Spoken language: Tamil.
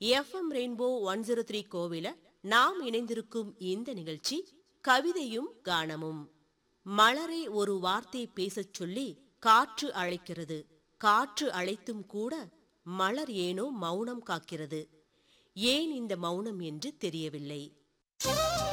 எஃப்எம் ரெயின்போ 103 கோவில நாம் இணைந்திருக்கும் இந்த நிகழ்ச்சி கவிதையும் கானமும். மலரை ஒரு வார்த்தை பேசச் சொல்லி காற்று அழைக்கிறது. காற்று அழைத்தும் கூட மலர் ஏனோ மௌனம் காக்கிறது. ஏன் இந்த மௌனம் என்று தெரியவில்லை.